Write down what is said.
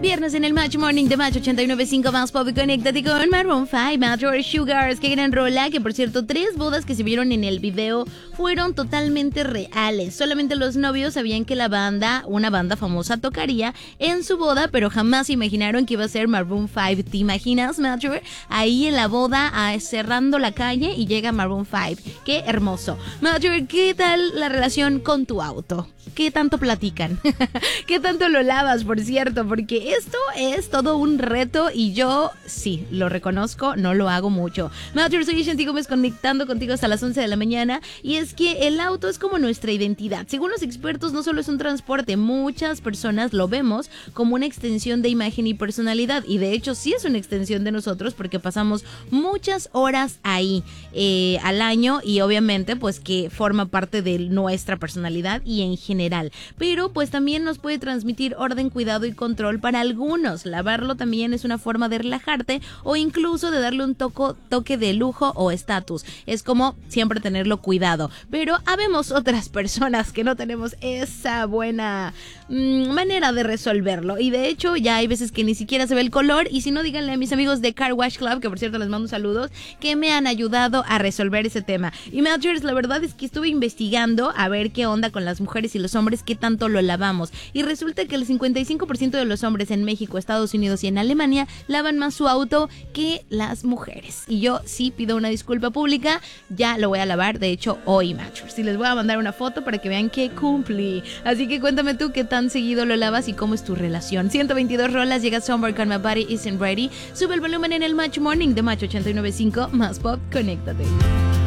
Viernes en el Match Morning de Match 89.5 más pop y conéctate con Maroon 5, Major Sugars. Qué gran rola, que por cierto 3 bodas que se vieron en el video fueron totalmente reales. Solamente los novios sabían que la banda, una banda famosa, tocaría en su boda, pero jamás imaginaron que iba a ser Maroon 5. ¿Te imaginas, Major? Ahí en la boda, cerrando la calle y llega Maroon 5. Qué hermoso. Major, ¿qué tal la relación con tu auto? ¿Qué tanto platican? ¿Qué tanto lo lavas, por cierto? Porque esto es todo un reto y yo, sí, lo reconozco, no lo hago mucho. Major, soy Shanti Gómez conectando contigo hasta las 11 de la mañana y es que el auto es como nuestra identidad. Según los expertos, no solo es un transporte, muchas personas lo vemos como una extensión de imagen y personalidad y de hecho sí es una extensión de nosotros porque pasamos muchas horas ahí al año y obviamente pues que forma parte de nuestra personalidad y en general, pero pues también nos puede transmitir orden, cuidado y control para algunos. Lavarlo también es una forma de relajarte o incluso de darle un toque de lujo o estatus. Es como siempre tenerlo cuidado, pero habemos otras personas que no tenemos esa buena manera de resolverlo y de hecho ya hay veces que ni siquiera se ve el color y si no, díganle a mis amigos de Car Wash Club, que por cierto les mando saludos, que me han ayudado a resolver ese tema. Y Majors, la verdad es que estuve investigando a ver qué onda con las mujeres y los hombres, qué tanto lo lavamos. Y resulta que el 55% de los hombres en México, Estados Unidos y en Alemania lavan más su auto que las mujeres. Y yo sí pido una disculpa pública, ya lo voy a lavar, de hecho hoy, Majors. Y les voy a mandar una foto para que vean que cumplí. Así que cuéntame tú qué tan seguido lo lavas y cómo es tu relación. 122 rolas, llega Somewhere Con My Body Isn't Ready. Sube el volumen en el Match Morning de Match 89.5 más pop, conéctate.